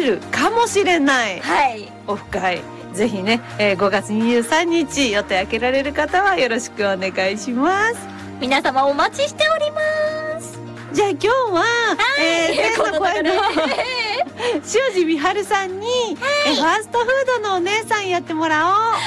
るかもしれない、 はい、 オフ会、ぜひね、5月23日予定開けられる方はよろしくお願いします。 皆様お待ちしております。 じゃあ今日は、天の声の塩路美春さんに、ファーストフードのお姉さんやってもらおう。